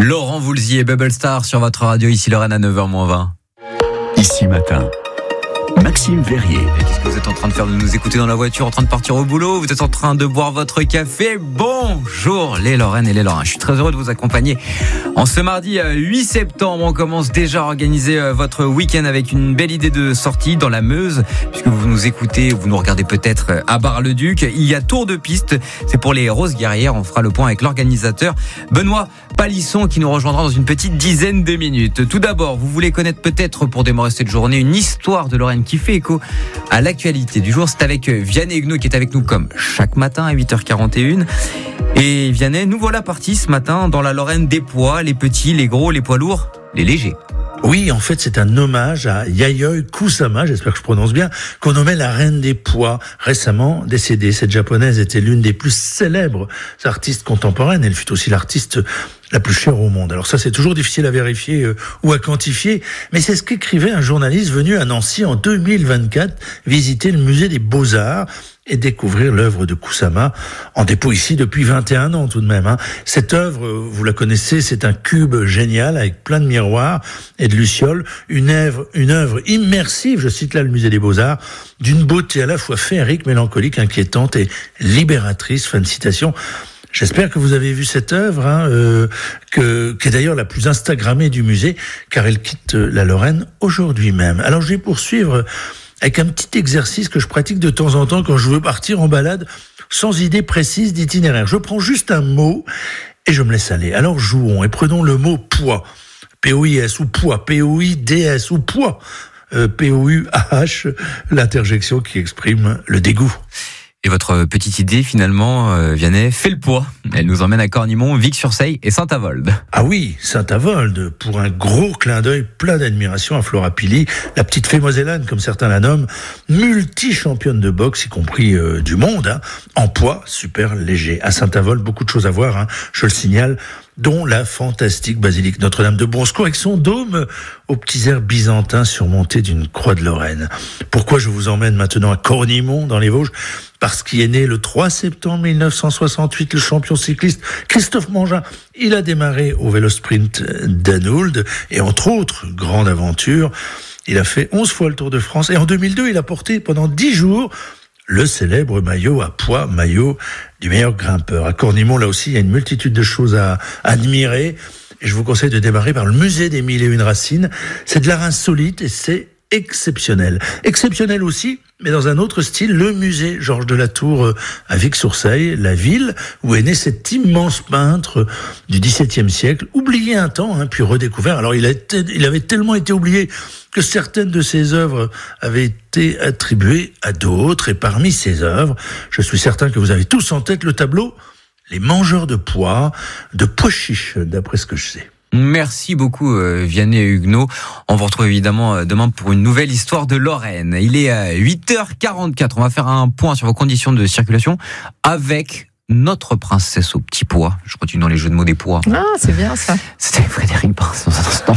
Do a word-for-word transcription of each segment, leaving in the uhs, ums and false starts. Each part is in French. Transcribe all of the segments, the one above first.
Laurent Voulzy et Bubble Star sur votre radio, ici Lorraine à neuf heures moins vingt. Ici matin, Maxime Verrier. Et qu'est-ce que vous êtes en train de faire? De nous écouter dans la voiture, en train de partir au boulot? Vous êtes en train de boire votre café? Bonjour les Lorraines et les Lorrains. Je suis très heureux de vous accompagner en ce mardi huit septembre. On commence déjà à organiser votre week-end avec une belle idée de sortie dans la Meuse, puisque vous nous écoutez, vous nous regardez peut-être à Bar-le-Duc. Il y a tour de piste, c'est pour les Roses Guerrières. On fera le point avec l'organisateur Benoît Palisson qui nous rejoindra dans une petite dizaine de minutes. Tout d'abord, vous voulez connaître peut-être pour démarrer cette journée une histoire de Lorraine qui fait écho à l'actualité du jour. C'est avec Vianney Huguenot qui est avec nous comme chaque matin à huit heures quarante et un. Et Vianney, nous voilà partis ce matin dans la Lorraine des poids, les petits, les gros, les poids lourds, les légers. Oui, en fait, c'est un hommage à Yayoi Kusama, j'espère que je prononce bien, qu'on nommait la reine des poids, récemment décédée. Cette japonaise était l'une des plus célèbres artistes contemporaines. Elle fut aussi l'artiste la plus chère au monde. Alors ça, c'est toujours difficile à vérifier euh, ou à quantifier, mais c'est ce qu'écrivait un journaliste venu à Nancy en deux mille vingt-quatre, visiter le musée des Beaux-Arts et découvrir l'œuvre de Kusama, en dépôt ici depuis vingt et un ans tout de même. Hein. Cette œuvre, vous la connaissez, c'est un cube génial avec plein de miroirs et de lucioles, une œuvre, une œuvre immersive, je cite là le musée des Beaux-Arts, d'une beauté à la fois féerique, mélancolique, inquiétante et libératrice. Fin de citation. J'espère que vous avez vu cette œuvre, hein, euh, que, qui est d'ailleurs la plus instagrammée du musée, car elle quitte la Lorraine aujourd'hui même. Alors je vais poursuivre avec un petit exercice que je pratique de temps en temps quand je veux partir en balade sans idée précise d'itinéraire. Je prends juste un mot et je me laisse aller. Alors jouons et prenons le mot poids. P O I S ou poids, P O I D S ou poids, euh, P O U H, l'interjection qui exprime le dégoût. Et votre petite idée, finalement, euh, Vianney, fait le poids. Elle nous emmène à Cornimont, Vic-sur-Seille et Saint-Avold. Ah oui, Saint-Avold, pour un gros clin d'œil, plein d'admiration à Flora Pili, la petite fée mosellane, comme certains la nomment, multi-championne de boxe, y compris euh, du monde, hein, en poids super léger. À Saint-Avold, beaucoup de choses à voir, hein, je le signale, dont la fantastique basilique Notre-Dame de Bon-Secours avec son dôme aux petits airs byzantins surmonté d'une croix de Lorraine. Pourquoi je vous emmène maintenant à Cornimont, dans les Vosges? Parce qu'il est né le trois septembre mille neuf cent soixante-huit, le champion cycliste Christophe Mangin. Il a démarré au vélo sprint d'Anould et entre autres grandes aventures, il a fait onze fois le Tour de France et en deux mille deux, il a porté pendant dix jours le célèbre maillot à poids, maillot du meilleur grimpeur. À Cornimont, là aussi, il y a une multitude de choses à admirer. Et je vous conseille de démarrer par le musée des Mille et Une Racines. C'est de l'art insolite et c'est exceptionnel. Exceptionnel aussi, mais dans un autre style, le musée Georges de la Tour à Vic-sur-Seille, la ville où est né cet immense peintre du dix-septième siècle, oublié un temps, hein, puis redécouvert. Alors il, a été, il avait tellement été oublié que certaines de ses œuvres avaient été attribuées à d'autres. Et parmi ces œuvres, je suis certain que vous avez tous en tête le tableau « Les mangeurs de pois » de Pois Chiche, d'après ce que je sais. Merci beaucoup euh, Vianney Huguenot. On vous retrouve évidemment euh, demain pour une nouvelle histoire de Lorraine. Il est à huit heures quarante-quatre. On va faire un point sur vos conditions de circulation avec notre princesse au petit pois. Je continue dans les jeux de mots des pois. Ah, c'est bien ça. C'était Frédéric Barres dans un instant.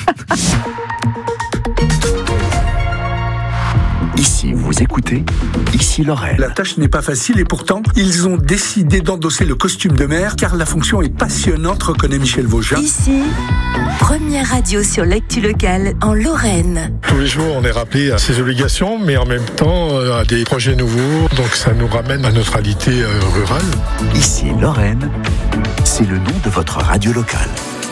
Ici, vous écoutez, ici Lorraine. La tâche n'est pas facile et pourtant, ils ont décidé d'endosser le costume de maire car la fonction est passionnante, reconnaît Michel Vaugeat. Ici, première radio sur l'actu locale en Lorraine. Tous les jours, on est rappelé à ses obligations, mais en même temps à des projets nouveaux. Donc ça nous ramène à notre réalité rurale. Ici Lorraine, c'est le nom de votre radio locale.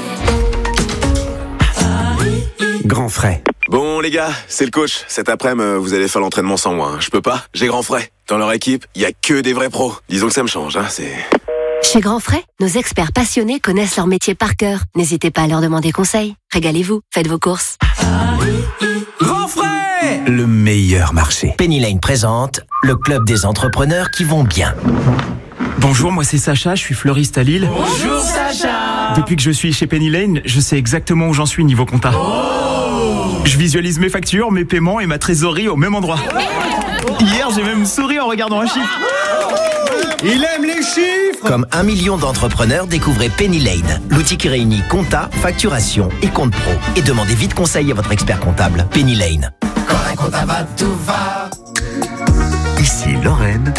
Grand frais. Bon les gars, c'est le coach. Cet après-midi, vous allez faire l'entraînement sans moi. Hein. Je peux pas, j'ai Grand Frais. Dans leur équipe, il y a que des vrais pros. Disons que ça me change, hein, c'est... Chez Grand Frais, nos experts passionnés connaissent leur métier par cœur. N'hésitez pas à leur demander conseil. Régalez-vous, faites vos courses. Grand Frais, le meilleur marché. Penny Lane présente le club des entrepreneurs qui vont bien. Bonjour, moi c'est Sacha, je suis fleuriste à Lille. Bonjour Sacha. Depuis que je suis chez Penny Lane, je sais exactement où j'en suis niveau compta. Oh. Je visualise mes factures, mes paiements et ma trésorerie au même endroit. Hier, j'ai même souri en regardant un chiffre. Il aime les chiffres. Comme un million d'entrepreneurs, découvrez Penny Lane, l'outil qui réunit compta, facturation et compte pro. Et demandez vite conseil à votre expert comptable. Penny Lane. Quand un compta va, tout va. Ici Lorraine.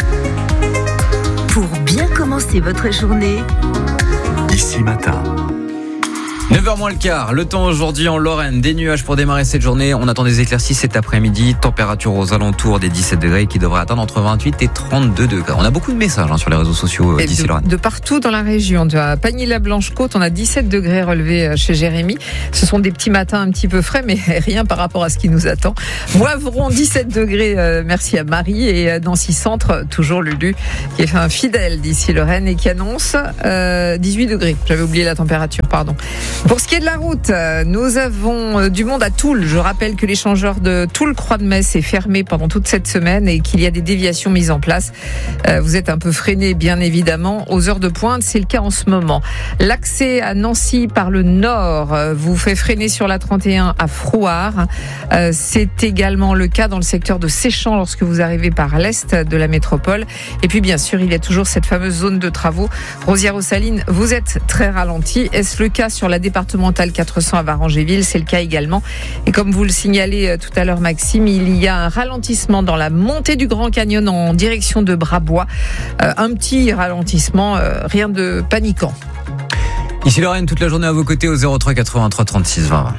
Pour bien commencer votre journée, Ici matin. neuf heures moins le quart, le temps aujourd'hui en Lorraine, des nuages pour démarrer cette journée. On attend des éclaircies cet après-midi, température aux alentours des dix-sept degrés qui devrait atteindre entre vingt-huit et trente-deux degrés. On a beaucoup de messages hein, sur les réseaux sociaux euh, d'ici de, Lorraine. De partout dans la région, de Pagny-la-Blanche-Côte, on a dix-sept degrés relevés chez Jérémy. Ce sont des petits matins un petit peu frais, mais rien par rapport à ce qui nous attend. Voivron, dix-sept degrés, euh, merci à Marie. Et Nancy Centre, toujours Lulu, qui est un fidèle d'ici Lorraine et qui annonce euh, dix-huit degrés. J'avais oublié la température, pardon. Pour ce qui est de la route, nous avons du monde à Toul. Je rappelle que l'échangeur de Toul-Croix-de-Metz est fermé pendant toute cette semaine et qu'il y a des déviations mises en place. Vous êtes un peu freiné, bien évidemment, aux heures de pointe. C'est le cas en ce moment. L'accès à Nancy par le nord vous fait freiner sur la trente et un à Frouard. C'est également le cas dans le secteur de Séchamps lorsque vous arrivez par l'est de la métropole. Et puis, bien sûr, il y a toujours cette fameuse zone de travaux. Rosière-aux-Salines, vous êtes très ralenti. Est-ce le cas sur la départementale quatre cents à Varangéville? C'est le cas également. Et comme vous le signalez tout à l'heure, Maxime, il y a un ralentissement dans la montée du Grand Canyon en direction de Brabois. Euh, un petit ralentissement, euh, rien de paniquant. Ici Lorraine, toute la journée à vos côtés au zéro trois quatre-vingt-trois trente-six vingt.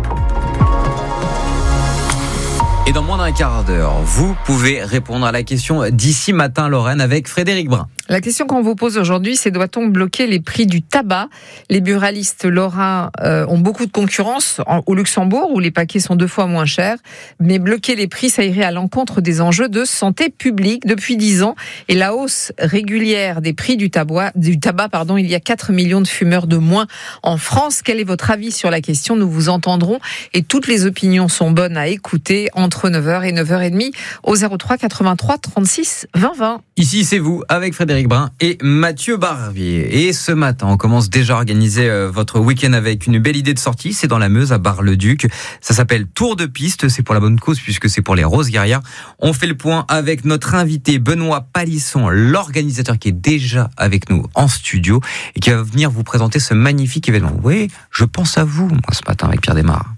Et dans moins d'un quart d'heure, vous pouvez répondre à la question d'ici matin Lorraine avec Frédéric Brun. La question qu'on vous pose aujourd'hui, c'est doit-on bloquer les prix du tabac? Les buralistes lorrains euh, ont beaucoup de concurrence en, au Luxembourg, où les paquets sont deux fois moins chers. Mais bloquer les prix, ça irait à l'encontre des enjeux de santé publique depuis dix ans. Et la hausse régulière des prix du tabac, du tabac pardon, il y a quatre millions de fumeurs de moins en France. Quel est votre avis sur la question? Nous vous entendrons et toutes les opinions sont bonnes à écouter entre neuf heures et neuf heures trente au zéro trois quatre-vingt-trois trente-six vingt vingt. Ici, c'est vous avec Frédéric Brun et Mathieu Barbier. Et ce matin, on commence déjà à organiser votre week-end avec une belle idée de sortie. C'est dans la Meuse, à Bar-le-Duc. Ça s'appelle Tour de piste. C'est pour la bonne cause puisque c'est pour les Roses Guerrières. On fait le point avec notre invité Benoît Palisson, l'organisateur qui est déjà avec nous en studio et qui va venir vous présenter ce magnifique événement. Oui, je pense à vous, moi, ce matin avec Pierre Desmarais.